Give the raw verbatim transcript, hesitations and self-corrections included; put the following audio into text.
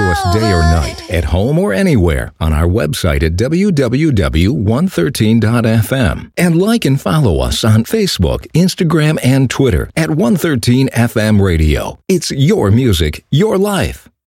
us day or night, at home or anywhere, on our website at w w w dot one thirteen dot f m. And like and follow us on Facebook, Instagram, and Twitter at one thirteen F M Radio. It's your music, your life.